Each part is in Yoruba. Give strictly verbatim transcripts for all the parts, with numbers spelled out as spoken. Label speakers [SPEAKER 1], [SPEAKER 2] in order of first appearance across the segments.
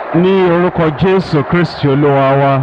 [SPEAKER 1] Ní orúkọ Jésù Kristi Olúwa wa.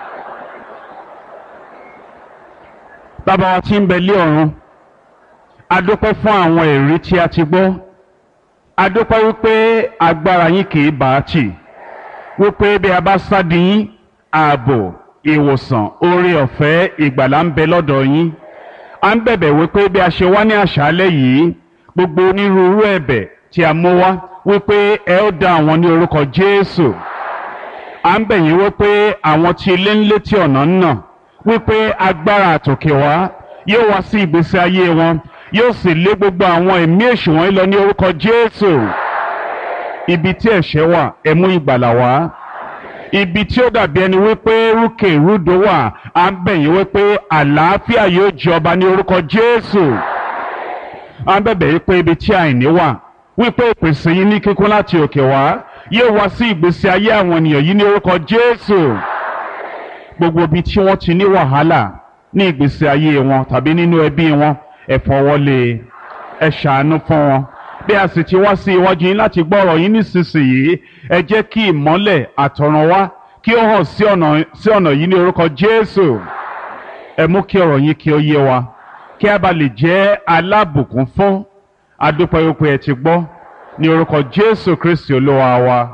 [SPEAKER 1] Bàbá wa tí ń bẹ lé ọ̀run, a dúpẹ́ fún àwọn èrí tí a ti gbọ́. A dúpẹ́ wípé agbára yín kì í bá a tì. Wípé bí a bá sádi yín, ààbò, ìwòsàn, oore ọ̀fẹ́, ìgbàlà ń bẹ lọ́dọ̀ yín. A ń bẹ̀bẹ̀ wípé bí a ṣe wá ní àṣálẹ́ yìí, gbogbo onírúurú ẹ̀bẹ̀ tí a mú wá wípé ẹ ó dá àwọn ní orúkọ Jésù. À ń bẹ̀ yín wípé àwọn tí ilé ń létí ọ̀nà ń nà wípé agbára àtòkè wá yóò wá sí ìgbésí ayé wọn, yóò sì lé gbogbo àwọn ẹ̀mí èṣù wọ̀nyí lọ ní orúkọ Jésù. Ibi tí ẹ̀ṣẹ̀ wà, ẹ mú ìgbàlà wá. Ibi tí ó dàbí ẹni wípé rúkè rúdò wà, à ń bẹ̀ yín wípé àlàáfíà yóò jọba ní orúkọ Jésù. À ń bẹ̀bẹ̀ wípé ibi tí àìní wà, wípé ìpèsè yín ní kíkún láti òkè wá yóò wá sí ìgbésí ayé àwọn ènìyàn yìí ní orúkọ Jésù. Gbogbo ibi tí wọ́n ti ní wàhálà ní ìgbésí ayé wọn tàbí nínú ẹbí wọn, ẹ fọwọ́lé, ẹ ṣàánú fún wọn. Bí a sì ti wá sí iwájú yín láti gbọ́ ọ̀rọ̀ yín nísinsìnyí, ẹ jẹ́ kí ìmọ́lẹ̀ àtọ̀run wá kí ó hàn sí ọ̀nà sí ọ̀nà yìí ní orúkọ Jésù. Ẹ mú kí ọ̀rọ̀ yín kí ó yé wa, kí a bá lè jẹ́ alábùkún fún. A dúpẹ́ wípé ẹ ti gbọ́ ní orúkọ Jésù Kristi Olúwa wa.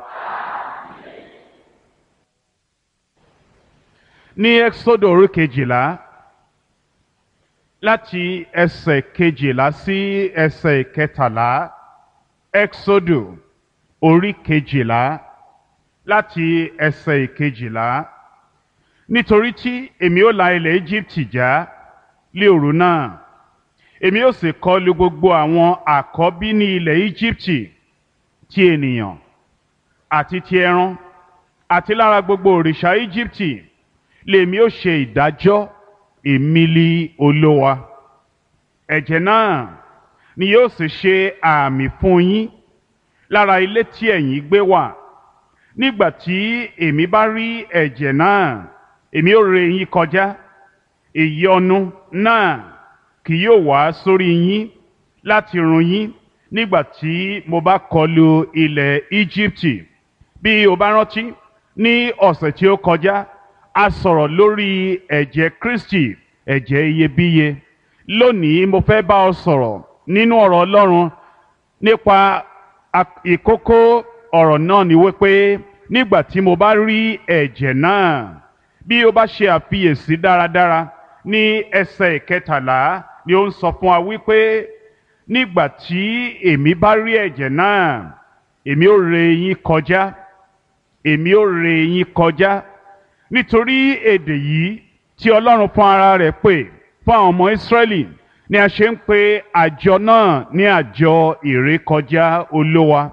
[SPEAKER 1] Ní Ẹ́kísódù orí kejìlá, láti ẹsẹ̀ kejìlá sí ẹsẹ̀ kẹtàlá. Ẹ́kísódù orí kejìlá láti ẹsẹ̀ kejìlá. Nítorí tí èmi ó la ilẹ̀ Íjíbítì já lé òru náà, èmi ó sì kọlu gbogbo àwọn àkọ́bí ní ilẹ̀ Íjíbítì, ti ènìyàn àti ti ẹran àti lára gbogbo òrìṣà Íjíbítì lèmi ó ṣe ìdájọ́. Èmi li Olúwa. Ẹ̀jẹ̀ náà ni yóò sì ṣe àmì fún yín lára ilé tí ẹ̀yin gbé wà. Nígbà tí èmi bá rí ẹ̀jẹ̀ náà, èmi ó ré yín kọjá. Ìyọnu náà kì yóò wá sórí yín láti run yín nígbà tí mo bá kọlu ilẹ̀ Íjíbítì. Bí o bá rántí, ní ọ̀sẹ̀ tí ó kọjá, a sọ̀rọ̀ lórí ẹ̀jẹ̀ Kristi, ẹ̀jẹ̀ iyebíye. Lónìí mo fẹ́ bá ọ sọ̀rọ̀ nínú ọ̀rọ̀ Ọlọ́run nípa ìkókó ọ̀rọ̀ náà ni wípé nígbà tí mo bá rí ẹ̀jẹ̀ náà. Bí o bá ṣe àfiyèsí dáradára ní ẹsẹ̀ ìkẹtàlá ni ó ń sọ fún wa wípé nígbà tí èmi bá rí ẹ̀jẹ̀ náà, èmi ó ré yín kọjá. Èmi ó ré yín kọjá. Nítorí èdè yìí tí Ọlọ́run fún ara rẹ̀ pè fún àwọn ọmọ Ísírẹ́lì ni a ṣe ń pe àjọ náà ní àjọ ìrékọjá Olúwa.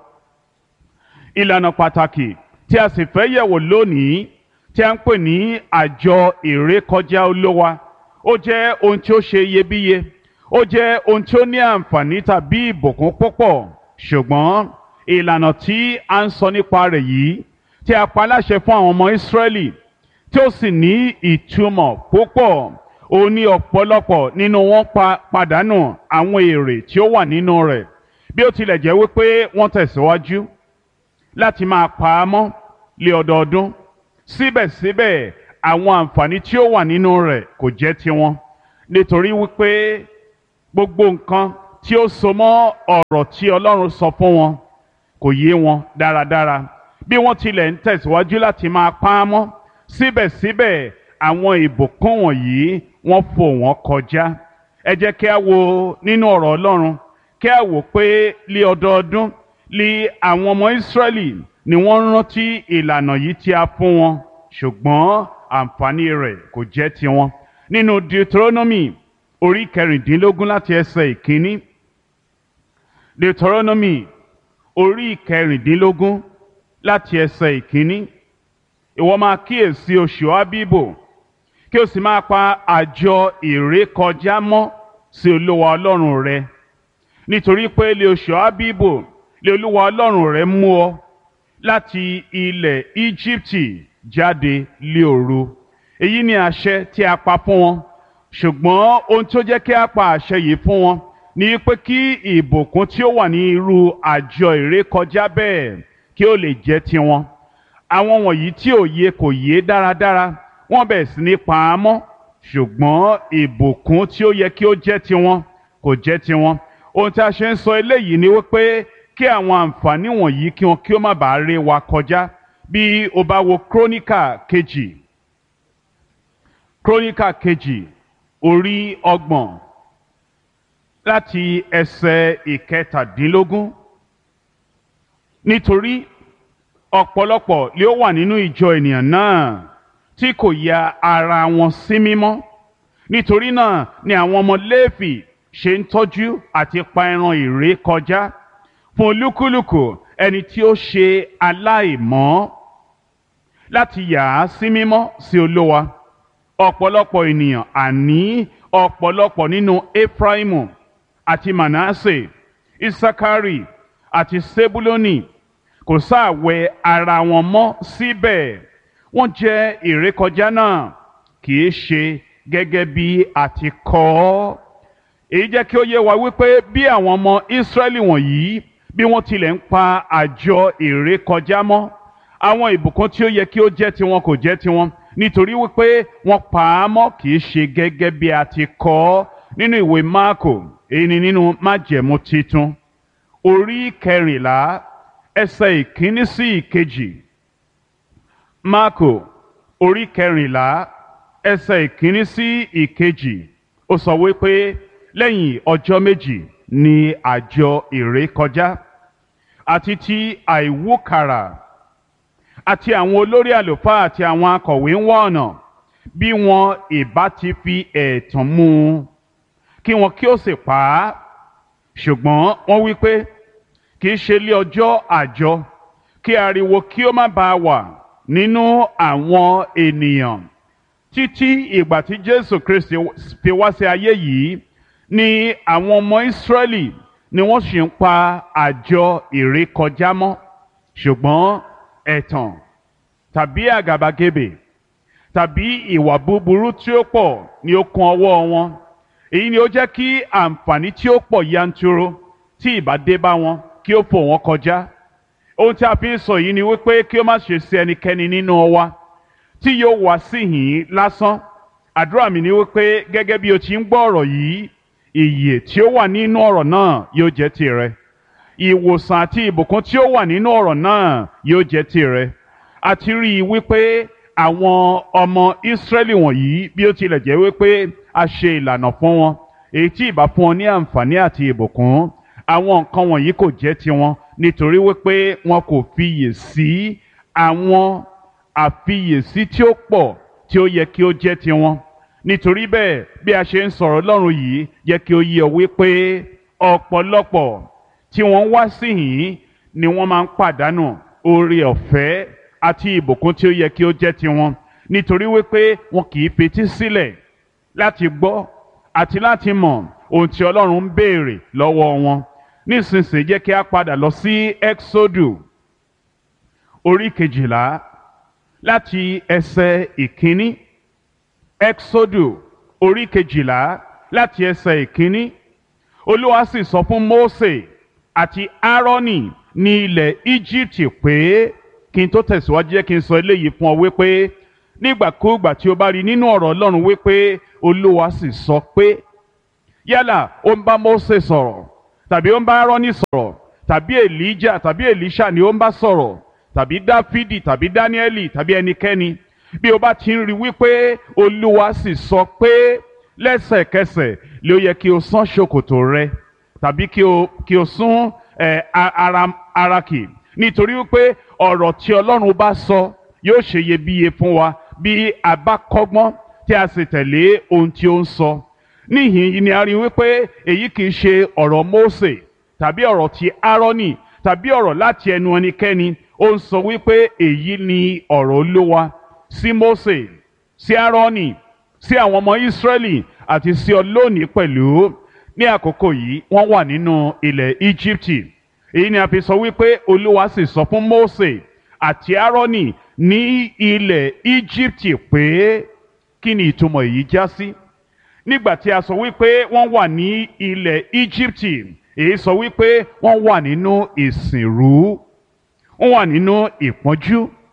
[SPEAKER 1] Ìlànà pàtàkì tí a sì fẹ́ yẹ̀wò lónìí tí a ń pè ní àjọ ìrékọjá Olúwa, ó jẹ́ ohun tí ó ṣe iyebíye, ó jẹ́ ohun tí ó ní àǹfààní tàbí ìbùkún púpọ̀. Ṣùgbọ́n ìlànà tí a ń sọ nípa rẹ̀ yìí tí a pa láṣẹ fún àwọn ọmọ Ísírẹ́lì tí ó sì ní ìtumọ̀ púpọ̀, ó ní ọ̀pọ̀lọpọ̀ nínú wọn pa pàdánù àwọn èrè tí ó wà nínú rẹ̀. Bí ó tilẹ̀ jẹ́ wípé wọ́n tẹ̀síwájú láti máa pa á mọ́ lé ọdọọdún, síbẹ̀síbẹ̀ àwọn àǹfààní tí ó wà nínú rẹ̀ kò jẹ́ tiwọn, nítorí wípé gbogbo nǹkan tí ó so mọ́ ọ̀rọ̀ tí Ọlọ́run sọ fún wọn kò yé wọn dáradára. Bí wọ́n tilẹ̀ ń tẹ̀síwájú láti máa pa á mọ́, síbẹ̀síbẹ̀ àwọn ìbùkún wọ̀nyí wọ́n fò wọ́n kọjá. Ẹ jẹ́ kí a wo nínú ọ̀rọ̀ Ọlọ́run, kí a wò pé lé ọdọọdún lé àwọn ọmọ Ísírẹ́lì ni wọ́n rántí ìlànà yìí tí a fún wọn, ṣùgbọ́n àǹfààní rẹ̀ kò jẹ́ tiwọn. Nínú Deuteronomy orí kẹrìndínlógún láti ẹsẹ̀ ìkíní. Deuteronomy orí kẹrìndínlógún láti ẹsẹ̀ ìkíní. Ìwọ máa kíyèsí oṣù Ábíbò, kí o sì máa pa àjọ ìrékọjá mọ́ sí Olúwa Ọlọ́run rẹ. Nítorí pé lé oṣù Ábíbò lé Olúwa Ọlọ́run rẹ mú ọ láti ilẹ̀ Íjíbítì jáde lé òru. Èyí ni àṣẹ tí a pa fún wọn. Ṣùgbọ́n ohun tí ó jẹ́ kí a pa àṣẹ yìí fún wọn ní pé kí ìbùkún tí ó wà ní irú àjọ ìrékọjá bẹ́ẹ̀ kí ó lè jẹ́ tiwọn. àwọn wọ̀nyí tí òye kò yé dáradára wọ́n bẹ̀rẹ̀ sí ní pa á mọ́, ṣùgbọ́n ìbùkún tí ó yẹ kí ó jẹ́ tiwọn kò jẹ́ tiwọn. Ohun tí a ṣe ń sọ eléyìí ni wípé kí àwọn àǹfààní wọ̀nyí kí wọn kí ó má bàa ré wa kọjá. Bí o bá wo Kíróníkà kejì Kíróníkà kejì orí ọgbọ̀n láti ẹsẹ̀ ìkẹtàdínlógún. Nítorí ọ̀pọ̀lọpọ̀ lé ó wà nínú ìjọ ènìyàn náà tí kò ya ara wọn sí mímọ́. Nítorí náà ni àwọn ọmọ Léfì ṣe ń tọ́jú àti pa ẹran ìrékọjá fún olúkúlùkù ẹni tí ó ṣe aláìmọ́ láti yà á sí mímọ́ sí Olúwa. Ọ̀pọ̀lọpọ̀ ènìyàn, àní ọ̀pọ̀lọpọ̀ nínú Éfráímù àti Mànásè, Isakari àti Sebuloni kò sáà wẹ ara wọn mọ́ síbẹ̀. Wọ́n jẹ ìrékọjá náà kì í ṣe gẹ́gẹ́ bí a ti kọ ọ́. Èyí jẹ́ kí ó yé wa wípé bí àwọn ọmọ Ísírẹ́lì wọ̀nyí bí wọ́n tilẹ̀ ń pa àjọ ìrékọjá mọ́, àwọn ìbùkún tí ó yẹ kí ó jẹ́ tiwọn kò jẹ́ tiwọn, nítorí wípé wọ́n pa á mọ́ kì í ṣe gẹ́gẹ́ bí a ti kọ ọ́ nínú ìwé Máàkò, èyí ni nínú Májẹ̀mú Titun orí kẹrìnlá ẹsẹ̀ ìkíní sí ìkejì. Máàkò orí kẹrìnlá ẹsẹ̀ ìkíní sí ìkejì. Ó sọ wípé lẹ́yìn ọjọ́ méjì ni àjọ ìrékọjá àti ti àìwúkàrà, àti àwọn olórí àlùfáà àti àwọn akọ̀wé ń wá ọ̀nà bí wọn ìbá ti fi ẹ̀tàn mú un kí wọn kí ó sì pa á. Ṣùgbọ́n wọ́n wí pé kì í ṣe lé ọjọ́ àjọ, kí ariwo kí ó má bàa wà nínú àwọn ènìyàn. Títí ìgbà tí Jésù Kristi fi wá sí ayé yìí ni àwọn ọmọ Ísírẹ́lì ni wọ́n sì ń pa àjọ ìrékọjá mọ́. Ṣùgbọ́n ẹ̀tàn tàbí àgàbàgebè tàbí ìwà búburú tí ó pọ̀ ni ó kún ọwọ́ wọn. Èyí ni ó jẹ́ kí àǹfààní tí ó pọ̀ yanturu tí ìbá dé bá wọn kí ó fò wọ́n kọjá. Ohun tí a fi ń sọ yìí ni wípé kí ó má ṣe sí ẹnikẹ́ni nínú wa tí yóò wá síhìn lásán. Àdúrà mi ni wípé gẹ́gẹ́ bí o ti ń gbọ́ ọ̀rọ̀ yìí, ìyè tí ó wà nínú ọ̀rọ̀ náà yóò jẹ́ tìrẹ. Ìwòsàn àti ìbùkún tí ó wà nínú ọ̀rọ̀ náà yóò jẹ́ tìrẹ. A ti rí i wípé àwọn ọmọ Ísírẹ́lì wọ̀nyí bí ó tilẹ̀ jẹ́ wípé a ṣe ìlànà fún wọn, èyí tí ìbá fún wọn ní àǹfààní àti ìbùkún, àwọn nǹkan wọ̀nyí kò jẹ́ tiwọn nítorí wípé wọn kò fiyè sí àwọn àfiyèsí tí ó pọ̀ tí ó yẹ kí ó jẹ́ tiwọn. Nítorí bẹ́ẹ̀ bí a ṣe ń sọ̀rọ̀ Ọlọ́run yìí yẹ kí ó yé ọ wípé ọ̀pọ̀lọpọ̀ tí wọ́n wá síhìn ni wọ́n máa ń pàdánù oore ọ̀fẹ́ àti ìbùkún tí ó yẹ kí ó jẹ́ tiwọn, nítorí wípé wọn kì í fetí sílẹ̀ láti gbọ́ àti láti mọ̀ ohun tí Ọlọ́run ń béèrè lọ́wọ́ wọn. Nísinsìnyí jẹ́ kí a padà lọ sí Ẹ́ksódù orí kejìlá láti ẹsẹ̀ ìkíní. Ẹ́ksódù orí kejìlá láti ẹsẹ̀ ìkíní. Olúwa sì sọ fún Mósè àti Áárónì ní ilẹ̀ Íjíbítì pé, kí n tó tẹ̀síwájú jẹ́ kí n sọ eléyìí fún ọ wípé nígbàkúùgbà tí o bá rí nínú ọ̀rọ̀ Ọlọ́run wípé Olúwa sì sọ pé, yálà ó ń bá Mósè sọ̀rọ̀ tàbí ó ń bá Áárónì sọ̀rọ̀ tàbí Èlíjà tàbí Èlíṣà ni ó ń bá sọ̀rọ̀ tàbí Dáfídì tàbí Dáníẹ́lì tàbí ẹnikẹ́ni, bí o bá ti ń rí wípé Olúwa sì sọ pé, lẹ́sẹ̀kẹsẹ̀ ló yẹ kí o sán ṣòkòtò rẹ tàbí kí o kí o sún ẹ ara ara kì, nítorí wípé ọ̀rọ̀ tí Ọlọ́run bá sọ yóò ṣe iyebíye fún wa bí a bá kọ́gbọ́n tí a sì tẹ̀lé ohun tí ó ń sọ. Níhìn yìí ni a rí wípé èyí kì í ṣe ọ̀rọ̀ Mósè tàbí ọ̀rọ̀ ti Áárónì tàbí ọ̀rọ̀ láti ẹnu ẹnikẹ́ni. Ó ń sọ wípé èyí ni ọ̀rọ̀ Olúwa sí Mósè, sí Áárónì, sí àwọn ọmọ Ísírẹ́lì àti sí ọ lónìí pẹ̀lú. Ní àkókò yìí wọ́n wà nínú ilẹ̀ Íjíbítì. Èyí ni a fi sọ wípé Olúwa sì sọ fún Mósè àti Áárónì ní ilẹ̀ Íjíbítì pé, kí ni ìtumọ̀ èyí já sí? Nígbà tí a sọ wípé wọ́n wà ní ilẹ̀ Íjíbítì, èyí sọ wípé wọ́n wà nínú ìsìnrú, wọ́n wà nínú ìpọ́njú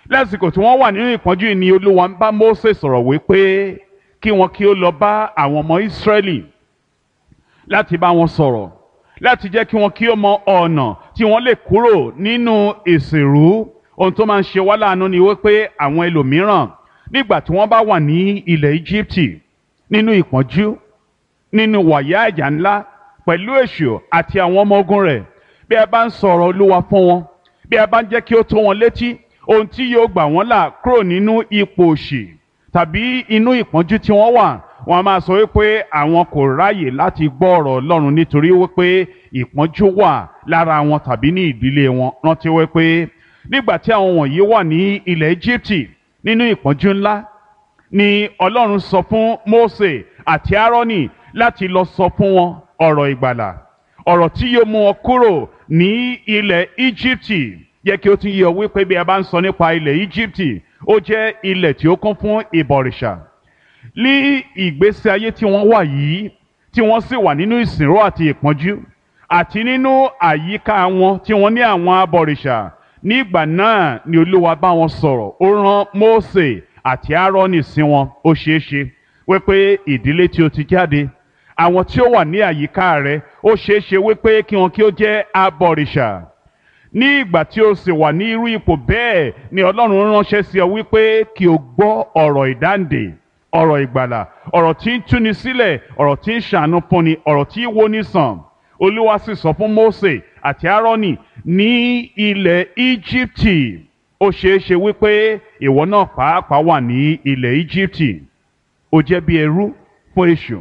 [SPEAKER 1] lásìkò tí wọ́n wà nínú ìpọ́njú yìí ni Olúwa ń bá Mósè sọ̀rọ̀ wípé kí wọn kí ó lọ bá àwọn ọmọ Ísírẹ́lì láti bá wọn sọ̀rọ̀, láti jẹ́ kí wọn kí ó mọ ọ̀nà tí wọ́n lè kúrò nínú ìsìnrú. Ohun tó máa ń ṣe wá láàánú ni wípé àwọn ẹlòmíràn nígbà tí wọ́n bá wà ní ilẹ̀ Íjíbítì nínú ìpọ́njú, nínú wàyà àjà ńlá pẹ̀lú èṣù àti àwọn ọmọ ogun rẹ̀, bí a bá ń sọ̀rọ̀ Olúwa fún wọn, bí a bá ń jẹ́ kí ó tó wọn létí ohun tí yóò gbà wọ́n là kúrò nínú ipò òṣì tàbí inú ìpọ́njú tí wọ́n wà, wọ́n á máa sọ wípé àwọn kò ráyè láti gbọ́ ọ̀rọ̀ Ọlọ́run nítorí wípé ìpọ́njú wà lára wọn tàbí ní ìdílé wọn. Rántí wípé nígbà tí àwọn wọ̀nyí wà ní ilẹ̀ Íjíbítì nínú ìpọ́njú ńlá ni Ọlọ́run sọ fún Mósè àti Áárónì láti lọ sọ fún wọn ọ̀rọ̀ ìgbàlà, ọ̀rọ̀ tí yóò mú wọn kúrò ní ilẹ̀ Íjíbítì. Yẹ kí ó tún yé ọ wípé bí a bá ń sọ nípa ilẹ̀ Íjíbítì, ó jẹ́ ilẹ̀ tí ó kún fún ìbọ̀rìṣà. Ní ìgbésí ayé tí wọ́n wà yìí, tí wọ́n sì wà nínú ìsìnrú àti ìpọ́njú, àti nínú àyíká wọn tí wọ́n ní àwọn abọ̀rìṣà, nígbà náà ni Olúwa bá wọn sọ̀rọ̀. Ó rán Mósè àti Áárónì sí wọn. Ó ṣeé ṣe wípé ìdílé tí ó ti jáde, àwọn tí ó wà ní àyíká rẹ̀, ó ṣeé ṣe wípé kí wọn kí ó jẹ́ abọ̀rìṣà. Ní ìgbà tí o sì wà ní irú ipò bẹ́ẹ̀ ni Ọlọ́run ránṣẹ́ sí ọ wípé kí o gbọ́ ọ̀rọ̀ ìdáǹdè, ọ̀rọ̀ ìgbàlà, ọ̀rọ̀ tí ń túni sílẹ̀, ọ̀rọ̀ tí ń ṣàánú fúnni, ọ̀rọ̀ tí ń wóni sàn. Olúwa sì sọ fún Mósè àti Áárónì ní ilẹ̀ Íjíbítì. Ó ṣeé ṣe wípé ìwọ náà pàápàá wà ní ilẹ̀ Íjíbítì. Ó jẹ́ bí ẹrú fún èṣù,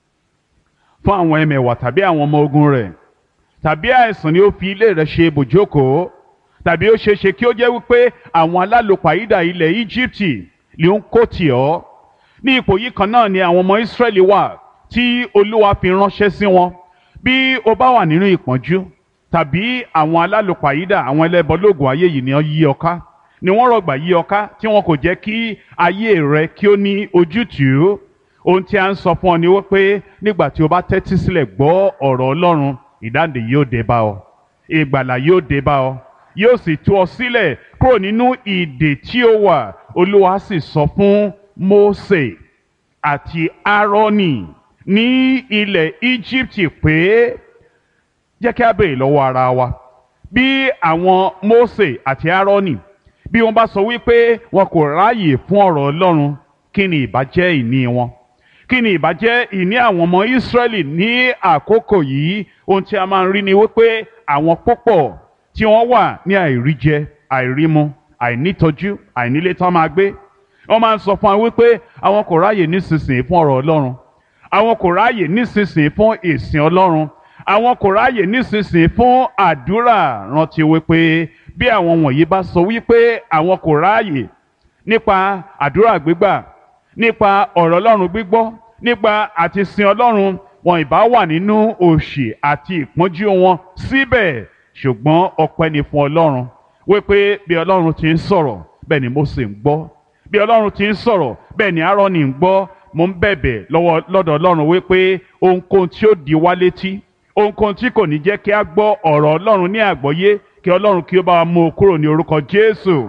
[SPEAKER 1] fún àwọn ẹmẹ̀wà tàbí àwọn ọmọ ogun rẹ̀, tàbí àìsàn ni ó fi ilé rẹ̀ ṣe ibùjókòó, tàbí ó ṣeé ṣe kí ó jẹ́ wípé àwọn alálòpàídà ilẹ̀ Íjíbítì ni ó ń kó tì ọ́. Ní ipò yìí kan náà ni àwọn ọmọ Ísírẹ́lì wà tí Olúwa fi ránṣẹ́ sí wọn. Bí o bá wà nínú ìpọ́njú, tàbí àwọn alálòpàídà, àwọn ẹlẹ́bọlóògùn ayé yìí ni wọ́n yí ọ ká, ni wọ́n rọ̀gbà yí ọ ká, tí wọn kò jẹ́ kí ayé rẹ kí ó ní ojútùú. Ohun tí a ń sọ fún ọ ni wípé nígbà tí o bá tẹ́tí sílẹ̀ gbọ́ ọ̀rọ̀ Ọlọ́run, ìdáǹdè yóò dé bá ọ, ìgbàlà yóò dé bá ọ, yóò sì tú ọ sílẹ̀ kúrò nínú ìdè tí ó wà. Olúwa sì sọ fún Mósè àti Áárónì ní ilẹ̀ Íjíbítì pé jẹ́ kí a béèrè lọ́wọ́ ara wa, bí àwọn Mósè àti Áárónì bí wọ́n bá sọ wípé wọn kò ráàyè fún ọ̀rọ̀ Ọlọ́run, kí ni ìbá jẹ́ ìní wọn? Kí ni ìbá jẹ́ ìní àwọn ọmọ Ísírẹ́lì ní àkókò yìí? Ohun tí a máa ń rí ni wípé àwọn púpọ̀ tí wọ́n wà ní àìríjẹ, àìrímu, àìnítọ́jú, àìnílé tán máa gbé, wọ́n máa ń sọ fún wa wípé àwọn kò ráàyè nísinsìnyí fún ọ̀rọ̀ Ọlọ́run, àwọn kò ráàyè nísinsìnyí fún ìsìn Ọlọ́run, àwọn kò ráàyè nísinsìnyí fún àdúrà. Rántí wípé bí àwọn wọ̀nyí bá sọ wípé àwọn kò ráàyè nípa àdúrà gbígbà, nípa ọ̀rọ̀ Ọlọ́run gbígbọ́, nípa àti sin Ọlọ́run, wọn ìbá wà nínú òṣì àti ìpọ́njú wọn síbẹ̀. Ṣùgbọ́n ọpẹ́ ni fún Ọlọ́run wípé bí Ọlọ́run ti ń sọ̀rọ̀ bẹ́ẹ̀ ni Mósè ń gbọ́, bí Ọlọ́run ti ń sọ̀rọ̀ bẹ́ẹ̀ ni Áárónì ń gbọ́. Mo ń bẹ̀bẹ̀ lọ́wọ́ lọ́dọ̀ Ọlọ́run wípé ohunkóhun tí ó di wá létí, ohunkóhun tí kò ní jẹ́ kí a gbọ́ ọ̀rọ̀ Ọlọ́run ní àgbọ́yé, kí Ọlọ́run kí ó bá wa mú o kúrò ní orúkọ Jésù.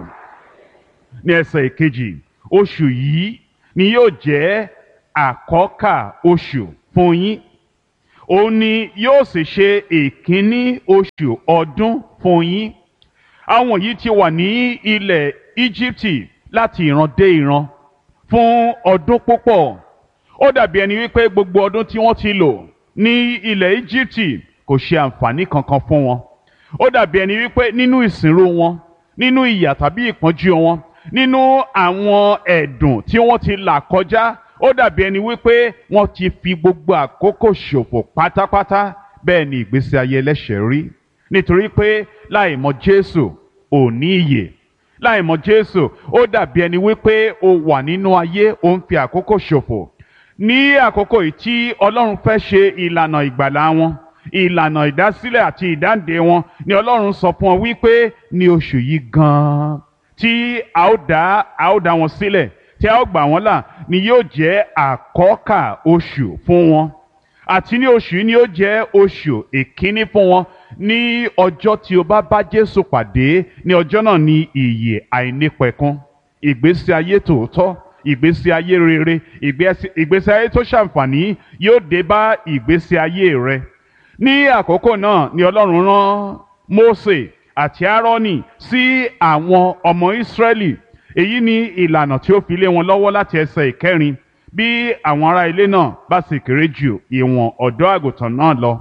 [SPEAKER 1] Ní ẹsẹ̀ ìkejì, oṣù yìí ni yóò jẹ́ àkọ́kà oṣù fún yín, òun ni yóò sì ṣe ìkíní oṣù ọdún fún yín. Àwọn yìí ti wà ní ilẹ̀ Íjíbítì láti ìran dé ìran fún ọdún púpọ̀. Ó dàbí ẹni wípé gbogbo ọdún tí wọ́n ti lò ní ilẹ̀ Íjíbítì kò ṣe àǹfààní kankan fún wọn. Ó dàbí ẹni wípé nínú ìsìnrú wọn, nínú ìyà tàbí ìpọ́njú wọn, nínú àwọn ẹ̀dùn tí wọ́n ti là kọjá, ó dàbí ẹni wípé wọ́n ti fi gbogbo àkókò ṣòfò pátápátá. Bẹ́ẹ̀ ni ìgbésí ayé ẹlẹ́ṣẹ̀ rí, nítorí pé láì mọ̀ Jésù ò ní ìyè. Láì mọ̀ Jésù ó dàbí ẹni wípé o wà nínú ayé, o ń fi àkókò ṣòfò. Ní àkókò yìí tí Ọlọ́run fẹ́ ṣe ìlànà ìgbàlà wọn, ìlànà ìdásílẹ̀ àti ìdáǹdè wọn, ni Ọlọ́run sọ fún ọ wípé ní oṣù yìí gan-an tí a ó dá a ó dá wọn sílẹ̀, tí a ó gbà wọ́n là, ni yóò jẹ́ àkọ́kà oṣù fún wọn. Àti ní oṣù yìí ni yóò jẹ́ oṣù ìkíní fún wọn ní ọjọ́ tí o bá bá Jésù pàdé, ní ọjọ́ náà ni ìyè àìnípẹ̀kun, ìgbésí ayé tòótọ́, ìgbésí ayé rere, ìgbésí ìgbésí ayé tó ṣàǹfààní yóò dé bá ìgbésí ayé rẹ. Ní àkókò náà ni Ọlọ́run rán Mósè àti Áárónì sí àwọn ọmọ Ísírẹ́lì. Èyí ni ìlànà tí ó fi lé wọn lọ́wọ́ láti ẹsẹ̀ ìkẹrin. Bí àwọn ará ilé náà bá sì kéré jù ìwọ̀n ọ̀dọ́ àgùntàn náà lọ,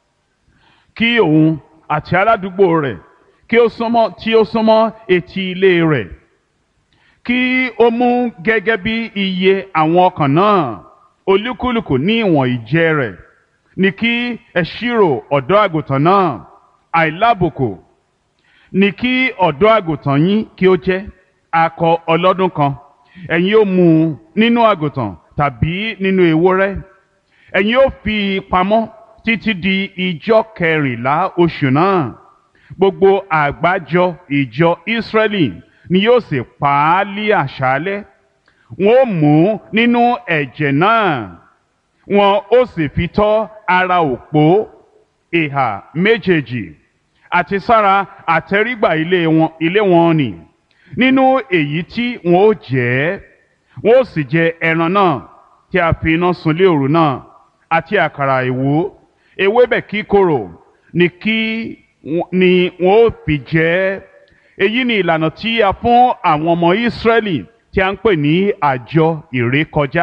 [SPEAKER 1] kí òun àti aládùúgbò rẹ̀ kí ó súnmọ́ tí ó súnmọ́ etí ilé rẹ̀, kí ó mú gẹ́gẹ́ bí iye àwọn ọkàn náà, olúkúlùkù ní ìwọ̀n ìjẹ rẹ̀, ní kí ẹ ṣírò ọ̀dọ́ àgùntàn náà. Àìlábùkù ní kí ọ̀dọ́ àgùntàn yín kí ó jẹ́, akọ ọlọ́dún kan. Ẹ̀yin ó mú un nínú àgùntàn tàbí nínú ewúrẹ́. Ẹ̀yin ó fi pamọ́ títí di ijọ́ kẹrìnlá oṣù náà. Gbogbo àgbájọ ìjọ Ísírẹ́lì ni yóò sì pa á lí àṣálẹ́. Wọn ó mú nínú ẹ̀jẹ̀ náà, wọn ó sì fi tọ́ ara òpó ìhà méjèèjì àti sára àtẹ́rígbà ilé wọn ilé wọn nì. Nínú èyí tí wọn ó jẹ, wọn ó sì jẹ ẹran náà tí a fi iná sun lé òru náà, àti àkàrà ìwó, ewébẹ̀ kíkorò ni kí ni wọn ó fi jẹ. Èyí ni ìlànà tí a fún àwọn ọmọ Ísírẹ́lì tí a ń pè ní àjọ ìrékọjá.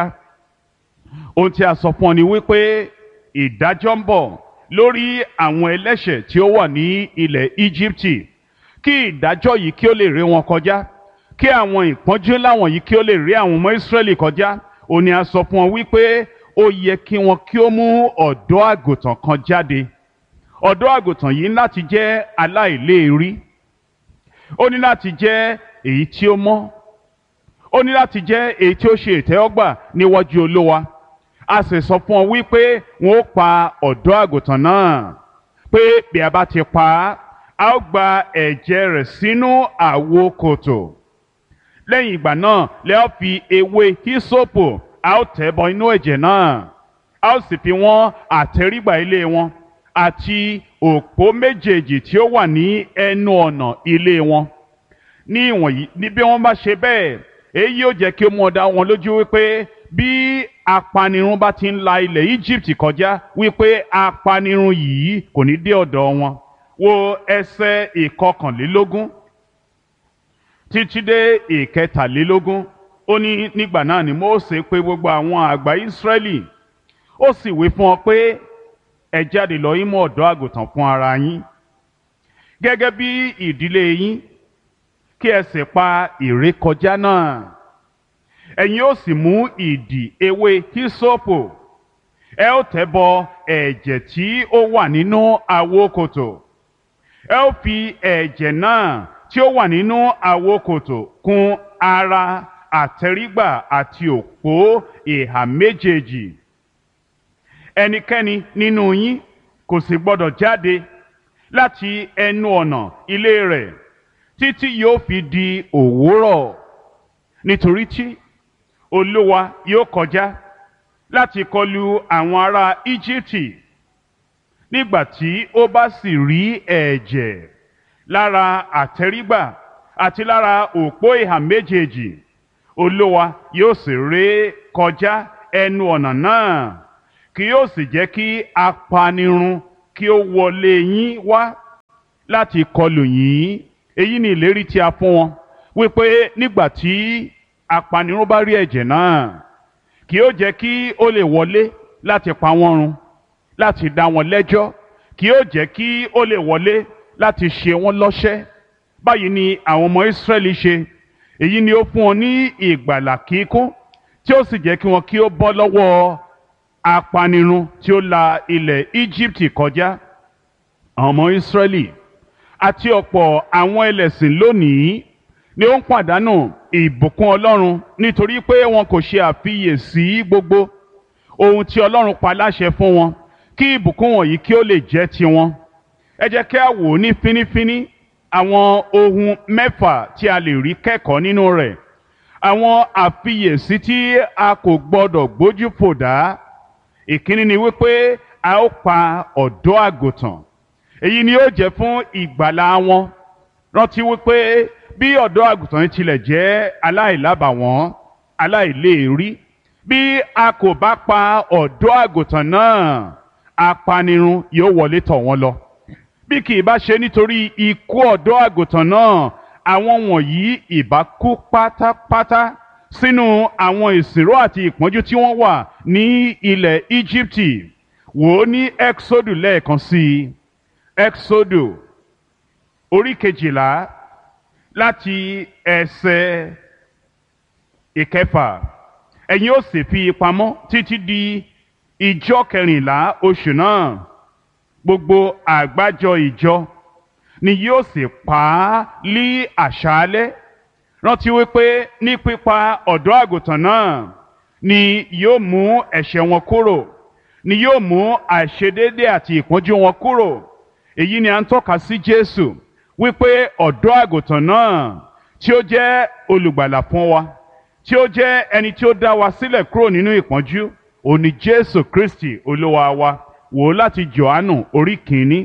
[SPEAKER 1] Ohun tí a sọ fún ọ ni wípé ìdájọ́ ń bọ̀ lórí àwọn ẹlẹ́ṣẹ̀ tí ó wà ní ilẹ̀ Íjíbítì, kí ìdájọ́ yìí kí ó lè ré wọn kọjá, kí àwọn ìpọ́njú láwọn yìí kí ó lè ré àwọn ọmọ Ísírẹ́lì kọjá. Ó ní a sọ fún ọ wípé ó yẹ kí wọn kí ó mú ọ̀dọ́ àgùntàn kan jáde. Ọ̀dọ́ àgùntàn yìí ní láti jẹ́ aláìléèrí, ó ní láti jẹ́ èyí tí ó mọ́, ó ní láti jẹ́ èyí tí ó ṣe ìtẹ́wọ́gbà níwájú Olúwa. A sì sọ fún ọ wípé wọn ó pa ọ̀dọ́ àgùntàn náà, pé bí a bá ti pa á, a ó gba ẹ̀jẹ̀ rẹ̀ sínú àwo kòtò. Lẹ́yìn ìgbà náà lẹ ó fi ewé hísópù, a ó tẹ̀ bọ inú ẹ̀jẹ̀ náà, a ó sì fi wọ́n àtẹ́rígbà ilé wọn àti òpó méjèèjì tí ó wà ní ẹnu ọ̀nà ilé wọn. Ní ìwọ̀nyí, ní bí wọ́n bá ṣe bẹ́ẹ̀, èyí yóò jẹ́ kí ó mú ọ dá wọn lójú wípé bí apanirun bá ti ń la ilẹ̀ Íjíbítì kọjá, wípé apanirun yìí kò ní dé ọ̀dọ̀ wọn. Wo ẹsẹ̀ ìkọkànlélógún títí dé ìkẹtàlélógún. Ó ní nígbà náà ni Mósè pè gbogbo àwọn àgbà Ísírẹ́lì, ó sì wí fún ọ pé ẹ jáde lọ yín mú ọ̀dọ́ àgùntàn fún ara yín gẹ́gẹ́ bí ìdílé yín, kí ẹ sì pa ìrékọjá náà. Ẹ̀yin ó sì mú ìdì ewé hísópù, ẹ ó tẹ̀ bọ ẹ̀jẹ̀ tí ó wà nínú àwo kòtò. Ẹ ó fi ẹ̀jẹ̀ náà tí ó wà nínú àwo kòtò kùn ara àtẹ́rígbà àti òpó ìhà méjèèjì. Ẹnikẹ́ni nínú yín kò sì gbọdọ̀ jáde láti ẹnu ọ̀nà ilé rẹ̀ títí yóò fi di òwúrọ̀, nítorí tí Olúwa yóò kọjá láti kọlu àwọn ará Íjíbítì. Nígbà tí ó bá sì rí ẹ̀jẹ̀ lára àtẹ́rígbà àti lára òpó ìhà méjèèjì, Olúwa yóò sì ré kọjá ẹnu ọ̀nà náà, kì yóò sì jẹ́ kí apanirun kí ó wọlé yín wá láti kọlù yín. Èyí ni ìlérí tí a fún wọn, wípé nígbà tí apanirun bá rí ẹ̀jẹ̀ náà, kì yóò jẹ́ kí ó lè wọlé láti pa wọ́n run, láti dá wọn lẹ́jọ́, kì yóò jẹ́ kí ó lè wọlé láti ṣe wọ́n lọ́ṣẹ́. Báyìí ni àwọn ọmọ Ísírẹ́lì ṣe. Èyí ni ó fún wọn ní ìgbàlà kíkún, tí ó sì jẹ́ kí wọn kí ó bọ́ lọ́wọ́ apanirun tí ó la ilẹ̀ Íjíbítì kọjá. Àwọn ọmọ Ísírẹ́lì àti ọ̀pọ̀ àwọn ẹlẹ́sìn lónìí ni ó ń pàdánù ìbùkún Ọlọ́run nítorí pé wọn kò ṣe àfiyèsí gbogbo ohun tí Ọlọ́run pa láṣẹ fún wọn, kí ìbùkún wọ̀nyí kí ó lè jẹ́ tiwọn. Ẹ jẹ́ kí a wò ní fínífíní àwọn ohun mẹ́fà tí a lè rí kẹ́kọ̀ọ́ nínú rẹ̀. Àwọn àfiyèsí tí a kò gbọdọ̀ gbójú fò dá. Ìkíní ni wípé a ó pa ọ̀dọ́ àgùntàn. èyí ni yóò jẹ́ fún ìgbàlà wọn. Rántí wípé bí ọ̀dọ́ àgùntàn yìí tilẹ̀ jẹ́ aláìlábàwọ́n, aláìléèrí, bí a kò bá pa ọ̀dọ́ àgùntàn náà, apanirun yóò wọlé tọ̀ wọ́n lọ. Bí kì í bá ṣe nítorí ikú ọ̀dọ́ àgùntàn náà, àwọn wọ̀nyí ìbá kú pátápátá sínú àwọn ìsìnró àti ìpọ́njú tí wọ́n wà ní ilẹ̀ Íjíbítì. Wò ó ní Ẹ́kísódù lẹ́ẹ̀kan sí i. Ẹ́kísódù orí kejìlá láti ẹsẹ̀ ìkẹfà. Ẹ̀yin ó sì fi pamọ́ títí di ìjọ kẹrìnlá oṣù náà. Gbogbo àgbájọ ìjọ ni yóò sì pa á lí àṣálẹ́. Rántí wípé ní pípa ọ̀dọ́ àgùntàn náà ni yóò mú ẹ̀ṣẹ̀ wọn kúrò, ni yóò mú àìṣedéédé àti ìpọ́njú wọn kúrò. Èyí ni à ń tọ́ka sí Jésù wípé ọ̀dọ́ àgùntàn náà tí ó jẹ́ olùgbàlà fún wa, tí ó jẹ́ ẹni tí ó dá wa sílẹ̀ kúrò nínú ìpọ́njú, òun ni Jésù Kristi Olúwa wa. Wò ó láti Jòhánù orí kìíní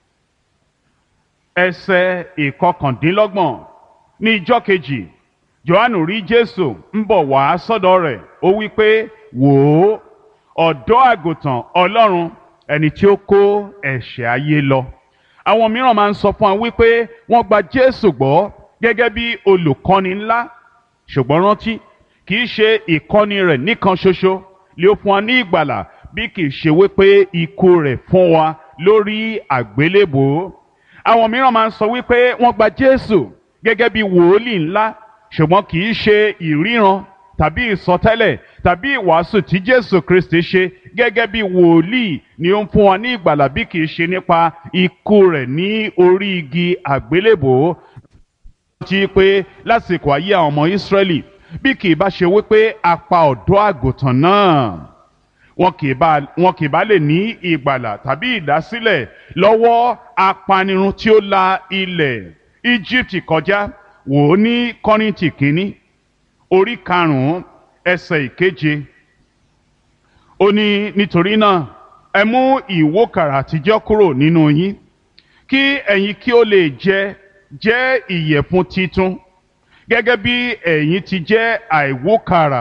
[SPEAKER 1] ẹsẹ̀ ìkọkàndínlọ́gbọ̀n. Ní ijọ́ kejì, Jòhánù rí Jésù ń bọ̀ wá sọ́dọ̀ rẹ̀. Ó wí pé, wò ó, ọ̀dọ́ àgùntàn Ọlọ́run, ẹni tí ó kó ẹ̀ṣẹ̀ ayé lọ. Àwọn mìíràn máa ń sọ fún wa wípé wọ́n gba Jésù gbọ́ gẹ́gẹ́ bí olùkọ́ni ńlá. Ṣùgbọ́n rántí, kì í ṣe ìkọ́ni rẹ̀ nìkan ṣoṣo lé ó fún wa ní ìgbàlà, bí kì í ṣe wípé ikú rẹ̀ fún wa lórí àgbélébùú. Àwọn mìíràn máa ń sọ wípé wọ́n gba Jésù gẹ́gẹ́ bí wòólì ńlá, ṣùgbọ́n kì í ṣe ìríran tàbí ìsọtẹ́lẹ̀ tàbí ìwàásù tí Jésù Kristi ṣe gẹ́gẹ́ bí wòlíì ni ó ń fún wa ní ìgbàlà, bí kì í ṣe nípa ikú rẹ̀ ní orí igi àgbélébùú. Ti pé lásìkò ayé àwọn ọmọ Ísírẹ́lì, bí kì í bá ṣe wípé a pa ọ̀dọ́ àgùntàn náà, wọn kì í bá wọn kì í bá lè ní ìgbàlà tàbí ìdásílẹ̀ lọ́wọ́ apanirun tí ó la ilẹ̀ Íjíbítì kọjá. Wò ó ní Kọ́ríńtì kínní orí karùn-ún ẹsẹ̀ ìkeje. Ó ní, nítorí náà ẹ mú ìwókàrà àtijọ́ kúrò nínú yín, kí ẹ̀yin kí ó lè jẹ jẹ́ ìyẹ̀fun titun, gẹ́gẹ́ bí ẹ̀yin ti jẹ́ àìwókàrà,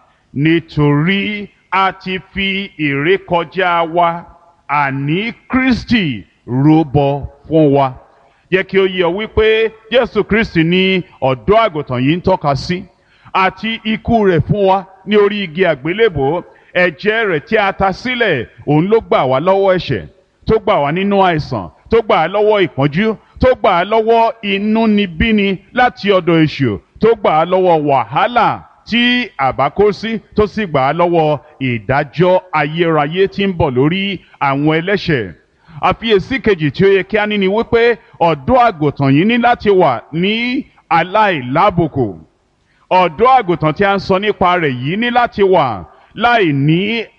[SPEAKER 1] nítorí a ti fi ìrékọjá wa, àní Kristi, rúbọ fún wa. Jẹ́ kí ó yé ọ wípé Jésù Kristi ni ọ̀dọ́ àgùntàn yìí ń tọ́ka sí, àti ikú rẹ̀ fún wa ní orí igi àgbélébùú. Ẹ̀jẹ̀ rẹ̀ tí a ta sílẹ̀, òun ló gbà wá lọ́wọ́ ẹ̀ṣẹ̀, tó gbà wá nínú àìsàn, tó gbà á lọ́wọ́ ìpọ́njú, tó gbà á lọ́wọ́ inúnibíni láti ọ̀dọ̀ èṣù, tó gbà á lọ́wọ́ wàhálà tí àbá kó sí, tó sì gbà á lọ́wọ́ ìdájọ́ ayérayé tí ń bọ̀ lórí àwọn ẹlẹ́ṣẹ̀. Àfiyèsí kejì tí ó yẹ kí a ní ni wípé ọ̀dọ́ àgùntàn yìí ní láti wà ní aláìlábùkù. Ọ̀dọ́ àgùntàn tí a ń sọ nípa rẹ̀ yìí ní láti wà láì ní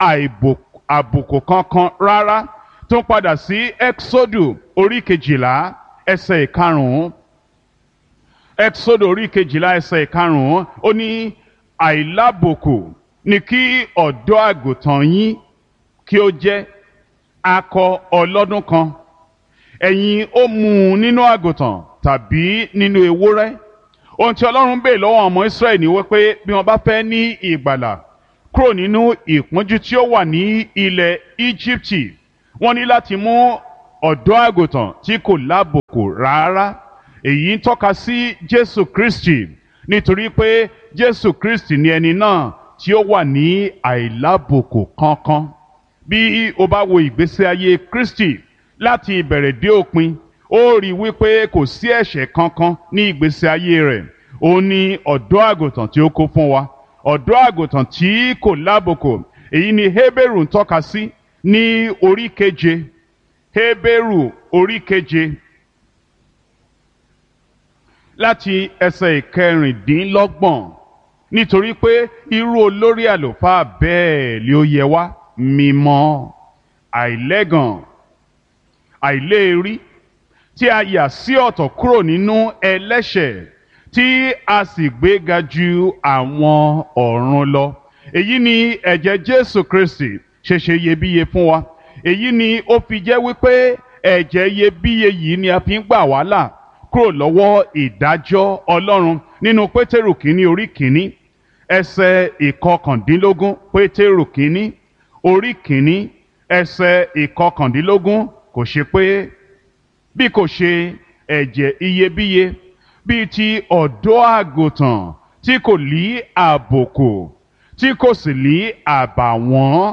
[SPEAKER 1] àbùkù kankan rárá. Tó ń padà sí Ẹ́kísódù orí kejìlá ẹsẹ̀ ìkarùn-ún. Ẹ́kísódù orí kejìlá ẹsẹ̀ ìkarùn-ún, ó ní àìlábùkù ni kí ọ̀dọ́ àgùntàn yín kí ó jẹ́, akọ ọlọ́dún kan. Ẹ̀yin ó mú un nínú àgùntàn tàbí nínú ewúrẹ́. Ohun tí Ọlọ́run béèrè lọ́wọ́ ọmọ Ísírẹ́lì ni wípé bí wọ́n bá fẹ́ ní ìgbàlà kúrò nínú ìpọ́njú tí ó wà ní ilẹ̀ Íjíbítì, wọ́n ní láti mú ọ̀dọ́ àgùntàn tí kò lábùkù rárá. Èyí ń tọ́ka sí Jésù Kristi, nítorí pé Jésù Kristi ni ẹni náà tí ó wà ní àìlábùkù kankan. Bí o bá wo ìgbésí ayé Kristi láti ìbẹ̀rẹ̀ dé òpin, ó rí wípé kò sí ẹ̀ṣẹ̀ kankan ní ìgbésí ayé rẹ̀. Ó ní ọ̀dọ́ àgùntàn tí ó kó fún wa, ọ̀dọ́ àgùntàn tí kò lábùkù. Èyí ni Hébérù ń tọ́ka sí ní orí keje. Hébérù orí keje láti ẹsẹ̀ ìkẹrìndínlọ́gbọ̀n. Nítorí pé irú olórí àlùfáà bẹ́ẹ̀ ni ó yẹ wá, mímọ́, àìlẹ́gàn, àìléèrí, tí a yà sí ọ̀tọ̀ kúrò nínú ẹlẹ́ṣẹ̀, tí a sì gbéga ju àwọn ọ̀run lọ. Èyí ni ẹ̀jẹ̀ Jésù Kristi ṣe ṣe iyebíye fún wa. Èyí ni ó fi jẹ́ wípé ẹ̀jẹ̀ iyebíye yìí ni a fi ń gbà wá là kúrò lọ́wọ́ ìdájọ́ Ọlọ́run nínú Pétérù kínní orí kínní ẹsẹ̀ ìkọkàndínlógún. Pétérù kínní orí kínní ẹsẹ̀ ìkọkàndínlógún, kò ṣe pé bí kò ṣe ẹ̀jẹ̀ iyebíye bíi ti ọ̀dọ́ àgùntàn tí kò lí àbùkù tí kò sì lí àbàwọ́n,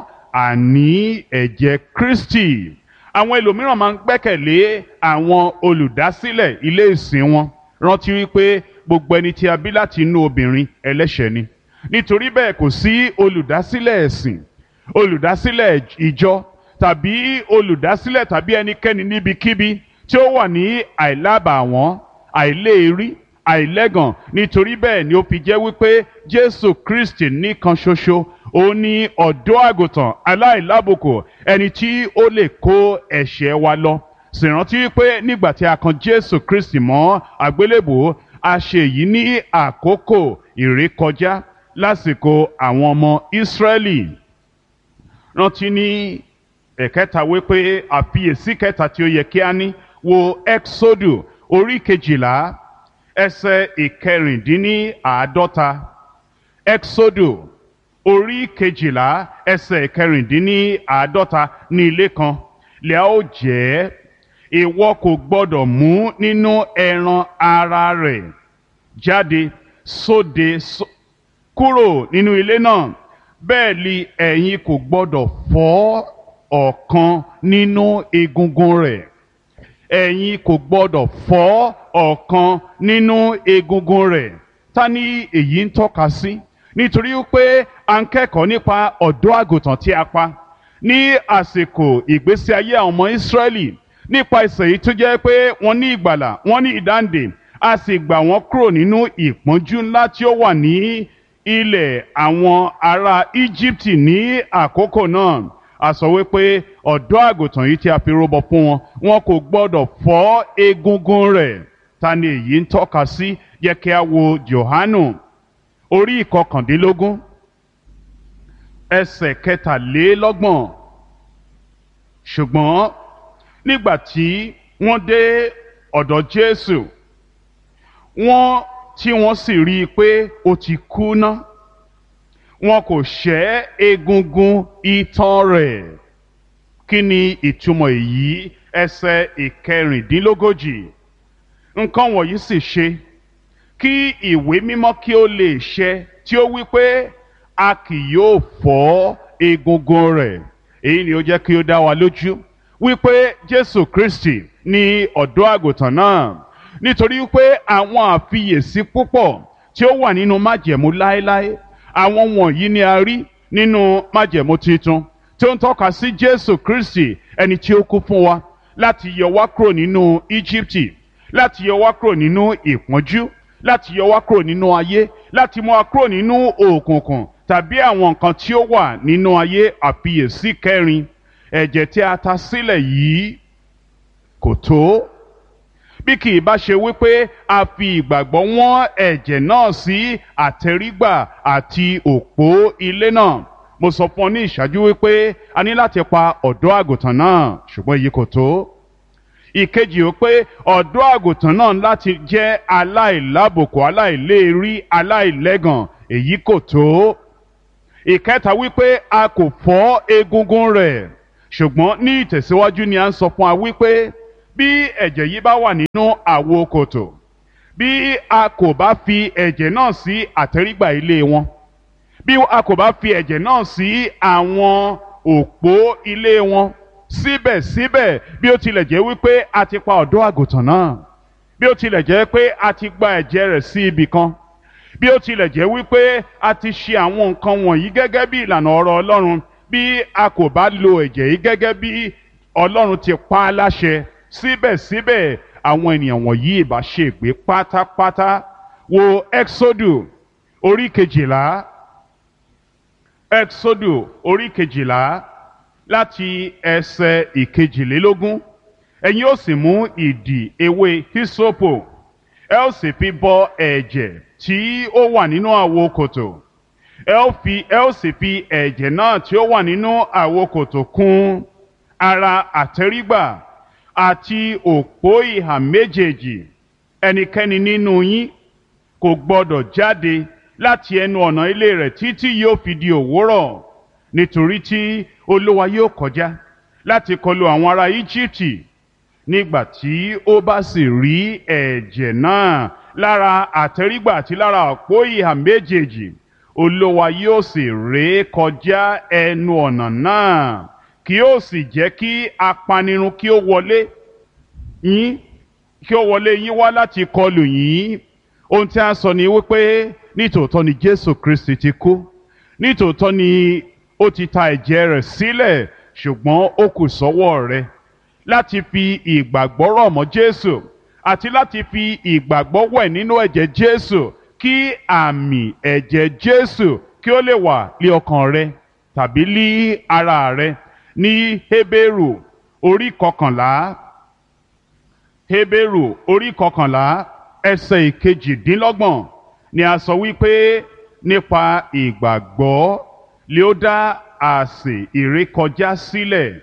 [SPEAKER 1] àní ẹ̀jẹ̀ Kristi. Àwọn ẹlòmíràn máa ń gbẹ́kẹ̀lé àwọn olùdásílẹ̀ ilé ìsìn wọn, rántí wípé gbogbo ẹni tí a bí láti inú obìnrin ẹlẹ́ṣẹ̀ ni. Nítorí bẹ́ẹ̀ kò sí olùdásílẹ̀ ẹ̀sìn, olùdásílẹ̀ ìjọ tàbí olùdásílẹ̀ tàbí ẹnikẹ́ni níbikíbi tí ó wà ní àìlábàwọ́n, àìléèrí, àìlẹ́gàn. Nítorí bẹ́ẹ̀ ni ó fi jẹ́ wípé Jésù Kristi nìkan ṣoṣo ó ní ọ̀dọ́ àgùntàn aláìlábùkù, ẹni tí ó lè kó ẹ̀ṣẹ̀ wa lọ. Sì rántí wípé nígbà tí a kan Jésù Kristi mọ́ àgbélébùú, a ṣe èyí ní àkókò ìrékọjá lásìkò àwọn ọmọ Ísírẹ́lì. Rántí ní ẹ̀kẹta wípé àfiyèsí kẹta tí ó yẹ kí a ní, wo Ẹ́ksódù orí kejìlá ẹsẹ̀ ìkẹrìndínláàádọ́ta. Ẹ́ksódù orí kejìlá ẹsẹ̀ ìkẹrìndínláàádọ́ta. Ní ilé kan lè a ó jẹ, ìwọ kò gbọdọ̀ mú nínú ẹran ara rẹ̀ jáde sóde kúrò nínú ilé náà, bẹ́ẹ̀ ni ẹ̀yin kò gbọdọ̀ fọ́ ọ̀kan nínú egungun rẹ̀. Ẹ̀yin kò gbọdọ̀ fọ́ ọ̀kan nínú egungun rẹ̀. Ta ni èyí ń tọ́ka sí? Nítorí pé a ń kẹ́kọ̀ọ́ nípa ọ̀dọ́ àgùntàn tí a pa ní àsìkò ìgbésí ayé àwọn ọmọ Ísírẹ́lì, nípa ìsẹ̀ yìí tó jẹ́ pé wọ́n ní ìgbàlà, wọ́n ní ìdáǹdè, a sì gbà wọ́n kúrò nínú ìpọ́njú ńlá tí ó wà ní ilẹ̀ àwọn ará Íjíbítì ní àkókò náà. A sọ wípé ọ̀dọ́ àgùntàn yìí tí a fi rúbọ fún wọn, wọn kò gbọdọ̀ fọ́ egungun rẹ̀. Ta ni èyí ń tọ́ka sí? Yẹ kí a wo Jòhánù orí ìkọkàndínlógún ẹsẹ̀ kẹtàlélọ́gbọ̀n. Ṣùgbọ́n nígbà tí wọ́n dé ọ̀dọ̀ Jésù, wọ́n tí wọ́n sì rí i pé ó ti kú ná, wọn kò ṣẹ́ egungun itan rẹ̀. Kí ni ìtumọ̀ èyí? Ẹsẹ̀ ìkẹrìndínlógójì. Nǹkan wọ̀nyí sì ṣe kí ìwé mímọ́ kí ó lè ṣẹ tí ó wí pé a kì yóò fọ́ egungun rẹ̀. Èyí ni ó jẹ́ kí ó dá wa lójú wípé Jésù Kristi ni ọ̀dọ́ àgùntàn náà, nítorí wípé àwọn àfiyèsí púpọ̀ tí ó wà nínú májẹ̀mú láéláé, àwọn wọ̀nyí ni a rí nínú májẹ̀mú titun tí ó ń tọ́ka sí Jésù Kristi, ẹni tí ó kú fún wa láti yọ wá kúrò nínú Íjíbítì, láti yọ wá kúrò nínú ìpọ́njú, láti yọ wá kúrò nínú ayé, láti mú wa kúrò nínú òkùnkùn tàbí àwọn nǹkan tí ó wà nínú ayé. Àfiyèsí kẹrin, ẹ̀jẹ̀ tí a ta sílẹ̀ yìí kò tó, bí kì í bá ṣe wípé a fi ìgbàgbọ́ wọ́n ẹ̀jẹ̀ náà sí àtẹrígbà àti òpó ilé náà. Mo sọ fún ọ ní ìṣáájú wípé a ní láti pa ọ̀dọ́ àgùntàn náà, ṣùgbọ́n èyí kò tó. Ìkejì ó pé ọ̀dọ́ àgùntàn náà láti jẹ́ aláìlábùkù, aláìléèrí, aláìlẹ́gàn, èyí kò tó. Ìkẹta wípé a kò fọ́ egungun rẹ̀, ṣùgbọ́n ní ìtẹ̀síwájú ni a ń sọ fún wa wípé bí ẹ̀jẹ̀ yìí bá wà nínú àwo kòtò, bí a kò bá fi ẹ̀jẹ̀ náà sí àtẹ́rígbà ilé wọn, bí a kò bá fi ẹ̀jẹ̀ náà sí àwọn òpó ilé wọn, síbẹ̀síbẹ̀ bí ó tilẹ̀ jẹ́ wípé a ti pa ọ̀dọ́ àgùntàn náà, bí ó tilẹ̀ jẹ́ pé a ti gba ẹ̀jẹ̀ rẹ̀ sí ibì kan, bí ó tilẹ̀ jẹ́ wípé a ti ṣe àwọn nǹkan wọ̀nyí gẹ́gẹ́ bí ìlànà ọ̀rọ̀ Ọlọ́run, bí a kò bá lo ẹ̀jẹ̀ yìí gẹ́gẹ́ bí Ọlọ́run ti pa á láṣẹ, síbẹ̀síbẹ̀ àwọn ènìyàn wọ̀nyí ìbá ṣègbé pátápátá. Wo Ẹ́ksódù orí kejìlá, Ẹ́ksódù orí kejìlá láti ẹsẹ̀ ìkejìlélógún. Ẹ̀yin ó sì mú ìdì ewé hísópù, ẹ ó sì fi bọ ẹ̀jẹ̀ tí ó wà nínú àwo kòtò, ẹ ó fi ẹ ó sì fi ẹ̀jẹ̀ náà tí ó wà nínú àwo kòtò kùn ara àtẹ́rígbà àti òpó ìhà méjèèjì. Ẹnikẹ́ni nínú yín kò gbọdọ̀ jáde láti ẹnu ọ̀nà ilé rẹ̀ títí yóò fi di òwúrọ̀, nítorí tí Olúwa yóò kọjá láti kọlu àwọn ará Íjíbítì. Nígbà tí ó bá sì rí ẹ̀jẹ̀ náà lára àtẹ́rígbà àti lára òpó ìhà méjèèjì, Olúwa yóò sì ré kọjá ẹnu ọ̀nà náà, kì yóò sì jẹ́ kí apanirun kí ó wọlé yín kí ó wọlé yín wá láti kọlù yín. Ohun tí a sọ ni wípé nítòótọ́ ni Jésù Kristi ti kú, nítòótọ́ ni ó ti ta ẹ̀jẹ̀ rẹ̀ sílẹ̀, ṣùgbọ́n ó kù sọ́wọ́ rẹ láti fi ìgbàgbọ́ rọ̀ mọ́ Jésù àti láti fi ìgbàgbọ́ wẹ̀ nínú ẹ̀jẹ̀ Jésù, kí àmì ẹ̀jẹ̀ Jésù kí ó lè wà lé ọkàn rẹ tàbí lé ara rẹ. Ní Hébérù orí kọkànlá Hébérù orí kọkànlá ẹsẹ̀ ìkejìdínlọ́gbọ̀n ni a sọ wípé nípa ìgbàgbọ́ lé ó dá àsè ìrékọjá sílẹ̀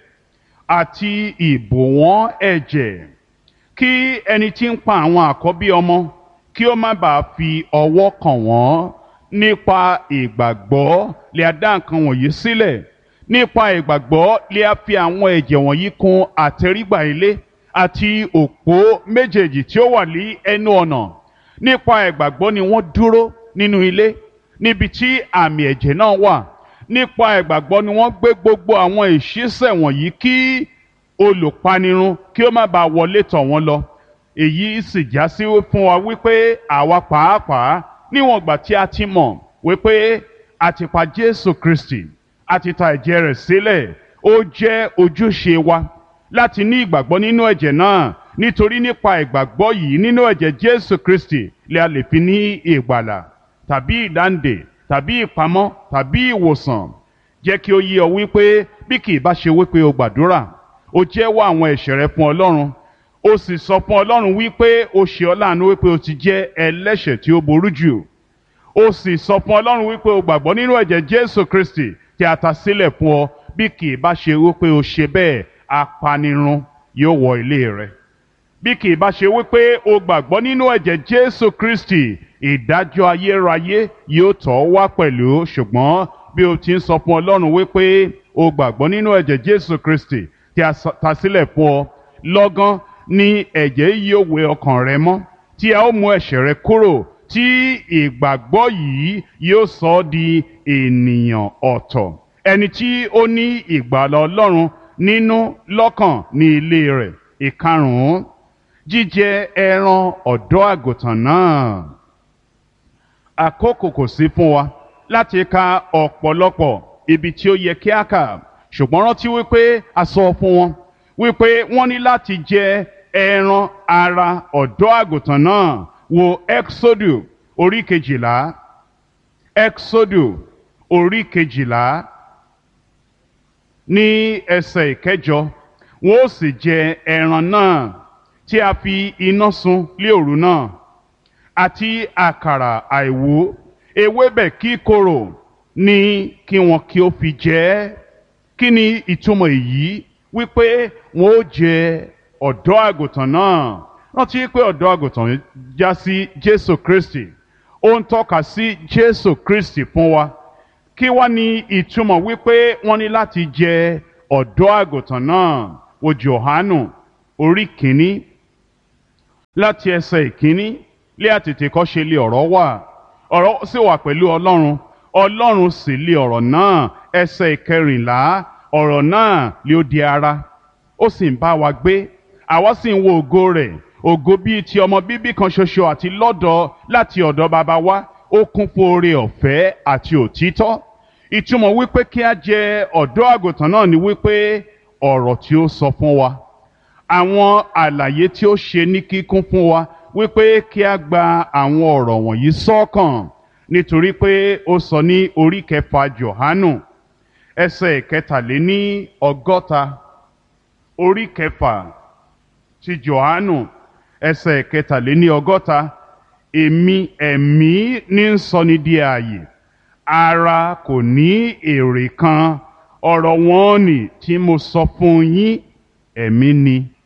[SPEAKER 1] àti ìbòwọ́n ẹ̀jẹ̀, kí ẹni tí ń pa àwọn àkọ́bí ọmọ kí ó má bàa fi ọwọ́ kàn wọ́n. Nípa ìgbàgbọ́ lé a dá nǹkan wọ̀nyí sílẹ̀. Nípa ìgbàgbọ́ lé a fi àwọn ẹ̀jẹ̀ wọ̀nyí kùn àtẹ́rígbà ilé àti òpó méjèèjì tí ó wà ní ẹnu ọ̀nà. Nípa ìgbàgbọ́ ni wọ́n dúró nínú ilé níbi tí àmì ẹ̀jẹ̀ náà wà. Nípa ìgbàgbọ́ ni wọ́n gbé gbogbo àwọn ìṣísẹ̀ wọ̀nyí kí olùpanirun kí ó má bàa wọlé tọ̀ wọ́n lọ. Èyí sì já sí fún wa wípé àwa pàápàá níwọ̀n ìgbà tí a ti mọ̀ wípé a ti pa Jésù Kristi, a ti ta ẹ̀jẹ̀ rẹ̀ sílẹ̀, ó jẹ́ ojúṣe wa láti ní ìgbàgbọ́ nínú ẹ̀jẹ̀ náà, nítorí nípa ìgbàgbọ́ yìí nínú ẹ̀jẹ̀ Jésù Kristi lè a lè fi ní ìgbàlà tàbí ìdáǹdè tàbí ìpamọ́ tàbí ìwòsàn. Jẹ́ kí ó yé ọ wípé bí kì í bá ṣe wípé o gbàdúrà, o jẹ́wọ́ àwọn ẹ̀ṣẹ̀ rẹ fún Ọlọ́run, o sì sọ fún Ọlọ́run wípé o ṣe ọ́ láàánú wípé o ti jẹ́ ẹlẹ́ṣẹ̀ tí ó burú jù, o sì sọ fún Ọlọ́run wípé o gbàgbọ́ nínú ẹ̀jẹ̀ Jésù Kristi tí a ta sílẹ̀ fún ọ. Bí kì í bá ṣe wípé o ṣe bẹ́ẹ̀, apanirun yóò wọ ilé rẹ. Bí kì í bá ṣe wípé o gbàgbọ́ nínú ẹ̀jẹ̀ Jésù Kristi, ìdájọ́ ayérayé yóò tọ̀ ọ́ wá pẹ̀lú. Ṣùgbọ́n bí o ti ń sọ fún Ọlọ́run wípé o gbàgbọ́ nínú ẹ̀jẹ̀ Jésù Kristi tí a ta sílẹ̀ fún ọ, lọ́gán ni ẹ̀jẹ̀ yóò wẹ ọkàn rẹ mọ́, tí a ó mú ẹ̀ṣẹ̀ rẹ kúrò, tí ìgbàgbọ́ yìí yóò sọ ọ́ di ènìyàn ọ̀tọ̀, ẹni tí ó ní ìgbàlà Ọlọ́run nínú lọ́kàn ní ilé rẹ̀. Ìkarùn-ún, jíjẹ ẹran ọ̀dọ́ àgùntàn náà. Àkókò kò sí fún wa láti ka ọ̀pọ̀lọpọ̀ ibi tí ó yẹ kí a kà, ṣùgbọ́n rántí wípé a sọ fún wọn wípé wọ́n ní láti jẹ ẹran ara ọ̀dọ́ àgùntàn náà. Wo Exodu orí kejìlá, Exodu orí kejìlá ní ẹsẹ̀ ìkẹjọ. Wọ́n ó sì jẹ ẹran náà tí a fi iná sun lé òru náà, àti àkàrà àìwú ewébẹ̀ kíkorò ní kí wọn kí ó fi jẹ ẹ́. Kí ni ìtumọ̀ èyí? Wípé wọn ó jẹ ọ̀dọ́ àgùntàn náà. Rántí pé ọ̀dọ́ àgùntàn já sí Jésù Kristi, ó ń tọ́ka sí Jésù Kristi fún wa. Kí wá ní ìtumọ̀ wípé wọ́n ní láti jẹ ọ̀dọ́ àgùntàn náà? Wo Jòhánù orí kìíní láti ẹsẹ̀ ìkíní. Lé àtètèkọ́ṣe lé ọ̀rọ̀ wà, ọ̀rọ̀ sì wà pẹ̀lú Ọlọ́run, Ọlọ́run sì lé ọ̀rọ̀ náà. Ẹsẹ̀ ìkẹrìnlá, ọ̀rọ̀ náà lé ó di ara, ó sì ń bá wa gbé, àwa sì ń wo ògo rẹ̀, ògo bíi ti ọmọ bíbí kan ṣoṣo àti lọ́dọ̀ láti ọ̀dọ̀ baba wa, ó kún fún oore ọ̀fẹ́ àti òtítọ́. Ìtumọ̀ wípé kí a jẹ ọ̀dọ́ àgùntàn náà ni wípé ọ̀rọ̀ tí ó sọ fún wa, àwọn àlàyé tí ó ṣe ní kíkún fún wa, wípé kí a gba àwọn ọ̀rọ̀ wọ̀nyí sọ́kàn, nítorí pé ó sọ ní orí kẹfà Jòhánù ẹsẹ̀ kẹtàléní ọgọ́ta. Orí kẹfà ti Jòhánù ẹsẹ̀ kẹtàléní ọgọ́ta. Èmi ẹ̀mí ní ń sọni di ààyè, ara kò ní èrè kan. Ọ̀rọ̀ wọn nì tí mo sọ fún yín, ẹ̀mí ni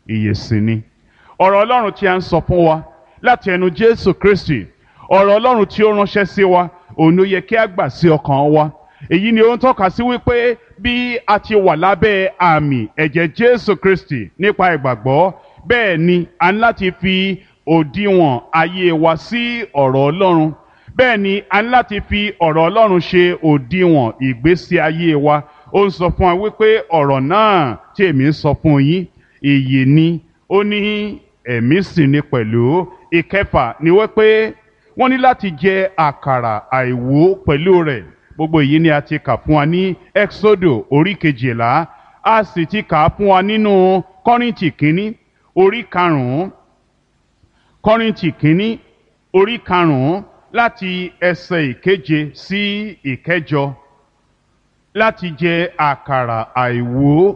[SPEAKER 1] ìyè sì ni. Ọ̀rọ̀ Ọlọ́run tí a ń sọ fún wa láti ẹnu Jésù Kristi, ọ̀rọ̀ Ọlọ́run tí ó ránṣẹ́ sí wa, òun ló yẹ kí a gbà sí ọkàn wa. Èyí ni ó ń tọ́ka sí wípé bí a ti wà lábẹ́ àmì ẹ̀jẹ̀ Jésù Kristi nípa ìgbàgbọ́, bẹ́ẹ̀ ni a ní láti fi òdiwọ̀n ayé wa sí ọ̀rọ̀ Ọlọ́run. Bẹ́ẹ̀ ni a ní láti fi ọ̀rọ̀ Ọlọ́run ṣe òdiwọ̀n ìgbésí ayé wa. Ó ń sọ fún wa wípé ọ̀rọ̀ náà tí èmi ń sọ fún yín, ìyè ni, ó ní ẹ̀mí sì ni pẹ̀lú. Ìkẹfà ni wípé wọ́n ní láti jẹ àkàrà àìwú pẹ̀lú rẹ̀. Gbogbo èyí ni a ti kà fún wa ní Ẹ́ksódù orí kejìlá, a sì ti kà fún wa nínú Kọ́ríńtì kínní orí karùn-ún. Kọ́ríńtì kínní orí karùn-ún láti ẹsẹ̀ ìkeje sí ìkẹjọ. Láti jẹ àkàrà àìwú.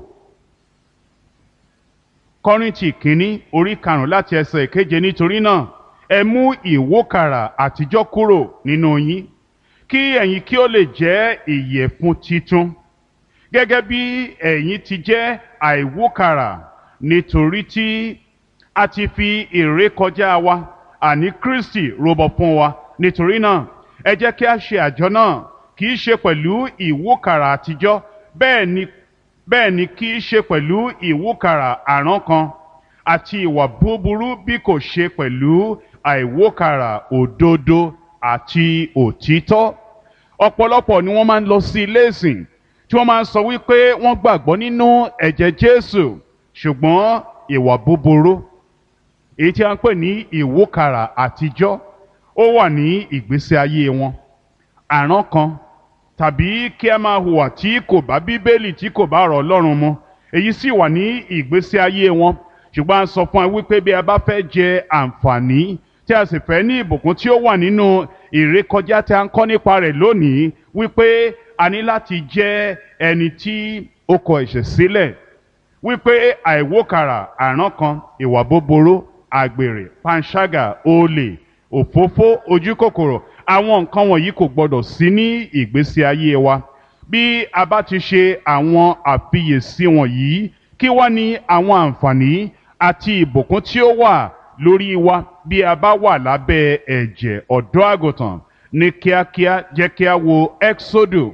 [SPEAKER 1] Kọ́ríńtì kínní orí karùn-ún láti ẹsẹ̀ ìkeje. Nítorí náà ẹ mú ìwókàrà àtijọ́ kúrò nínú yín, kí ẹ̀yin kí ó lè jẹ́ ìyẹ̀fun titun, gẹ́gẹ́ bí ẹ̀yin ti jẹ́ àìwókàrà, nítorí tí a ti fi ìrékọjá wa, àní Kristi rúbọ fún wa. Nítorí náà ẹ jẹ́ kí a ṣe àjọ náà, kì í ṣe pẹ̀lú ìwókàrà àtijọ́, bẹ́ẹ̀ ni bẹ́ẹ̀ ni kì í ṣe pẹ̀lú ìwókàrà àrán kan àti ìwà búburú, bí kò ṣe pẹ̀lú àìwókàrà òdodo àti òtítọ́. Ọ̀pọ̀lọpọ̀ ni wọ́n máa ń lọ sí ilé ìsìn tí wọ́n máa ń sọ wípé wọ́n gbàgbọ́ nínú ẹ̀jẹ̀ Jésù, ṣùgbọ́n ìwà búburú, èyí tí a ń pè ní ìwókàrà àtijọ́, ó wà ní ìgbésí ayé wọn. Àrán kan tàbí kí a máa hùwà tí kò bá Bíbélì, tí kò bá ọ̀rọ̀ Ọlọ́run mu, èyí sì wà ní ìgbésí ayé wọn. Ṣùgbọ́n a sọ fún wa wípé bí a bá fẹ́ jẹ àǹfààní tí a sì fẹ́ ní ìbùkún tí ó wà nínú ìrékọjá tí a ń kọ́ nípa rẹ̀ lónìí, wípé a ní láti jẹ́ ẹni tí ó kọ ẹ̀ṣẹ̀ sílẹ̀, wípé àìwókàrà àrán kan, ìwà búburú, àgbèrè, panṣágà, olè, òfófó, ojúkòkòrò, àwọn nǹkan wọ̀nyí kò gbọdọ̀ sí ní ìgbésí ayé wa. Bí a bá ti ṣe àwọn àfiyèsí wọ̀nyí, kí wá ní àwọn àǹfààní àti ìbùkún tí ó wà lórí wa bí a bá wà lábẹ́ ẹ̀jẹ̀ ọ̀dọ́ àgùntàn? Ní kíákíá jẹ́ kí a wo Ẹ́ksódù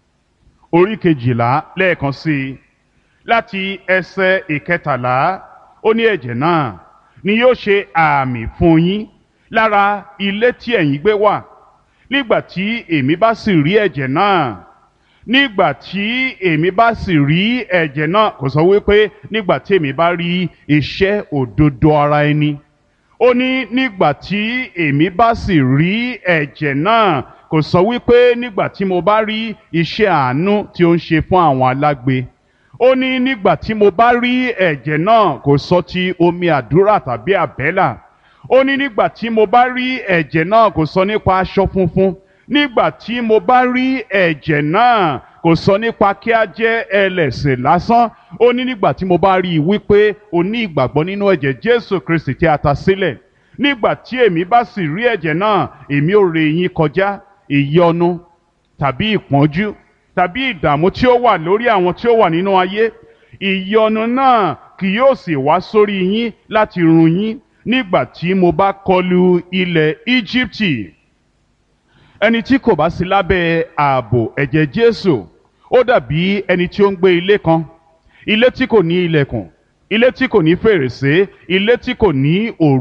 [SPEAKER 1] orí kejìlá lẹ́ẹ̀kan sí i, láti ẹsẹ̀ ìkẹtàlá. Ó ní ẹ̀jẹ̀ náà ni yóò ṣe àmì fún yín lára ilé tí ẹ̀yin gbé wà. Nígbà tí èmi bá sì rí ẹ̀jẹ̀ náà, nígbà tí èmi bá sì rí ẹ̀jẹ̀ náà, kò sọ wípé nígbà tí èmi bá rí iṣẹ́ òdodo ara ẹni. Ó ní nígbà tí èmi bá sì rí ẹ̀jẹ̀ náà, kò sọ wípé nígbà tí mo bá rí iṣẹ́ àánú tí ó ń ṣe fún àwọn alágbe. Ó ní nígbà tí mo bá rí ẹ̀jẹ̀ náà, kò sọ ti omi àdúrà tàbí àbẹ́là. Ó ní nígbà tí mo bá rí ẹ̀jẹ̀ náà, kò sọ nípa aṣọ funfun. Nígbà tí mo bá rí ẹ̀jẹ̀ náà, kò sọ nípa kí a jẹ́ ẹlẹ́sìn lásán. Ó ní nígbà tí mo bá rí i wípé o ní ìgbàgbọ́ nínú ẹ̀jẹ̀ Jésù Kristi tí a ta sílẹ̀. Nígbà tí èmi bá sì rí ẹ̀jẹ̀ náà, èmi ò ré yín kọjá ìyọnu tàbí ìpọ́njú tàbí ìdààmú tí ó wà lórí àwọn tí ó wà nínú ayé. Ìyọnu náà kì yóò sì wá sórí yín láti run yín nígbà tí mo bá kọlu ilẹ̀ Íjíbítì. Ẹni tí kò bá sí lábẹ́ ààbò ẹ̀jẹ̀ Jésù, ó dàbí ẹni tí ó ń gbé ilé kan, ilé tí kò ní ilẹ̀kùn, ilé tí kò ní fèrèsé, ilé tí kò ní òrùlé.